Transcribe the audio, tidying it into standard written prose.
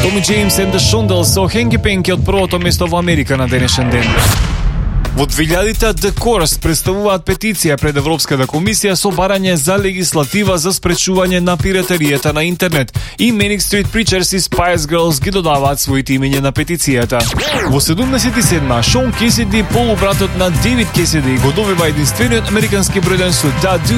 Томи Джеймс and the Shondells со Хенки Пенки од првото место во Америка на денешен ден. Во 2000-та The Chorus представуваат петиција пред Европската комисија со барање за легислатива за спречување на пиратеријата на интернет и Manic Street Preachers и Spice Girls ги додаваат своите имења на петицијата. Во 77-ма Шон Кесиди, полубратот на Дейвид Кесиди, го добива единствениот американски бројден со Da Do